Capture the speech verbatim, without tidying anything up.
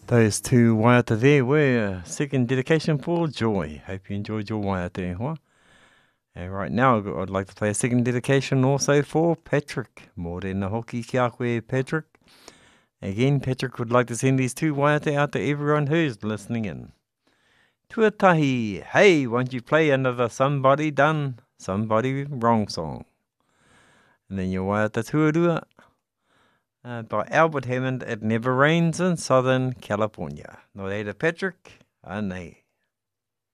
Those two waiata there were a second dedication for Joy. Hope you enjoyed your waiata, huh? And right now, I'd like to play a second dedication also for Patrick. Morena hoki kia koe, Patrick. Again, Patrick would like to send these two waiata out to everyone who's listening in. Tuatahi, hey, won't you play another Somebody Done, Somebody Wrong song? And then your waiata tuarua. Uh, by Albert Hammond, It Never Rains in Southern California. No reira, Patrick, anei.